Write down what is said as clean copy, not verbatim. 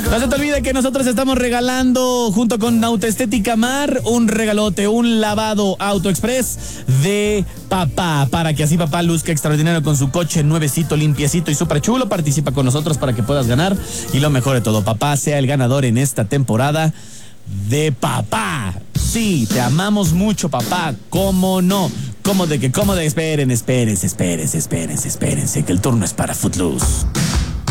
No se te olvide que nosotros estamos regalando, junto con Autoestética Mar, un regalote, un lavado AutoExpress de papá, para que así papá luzca extraordinario con su coche nuevecito, limpiecito y súper chulo. Participa con nosotros para que puedas ganar. Y lo mejor de todo, papá sea el ganador en esta temporada de papá. Sí, te amamos mucho, papá. ¿Cómo no? ¿Cómo de? Espérense, que el turno es para Footloose.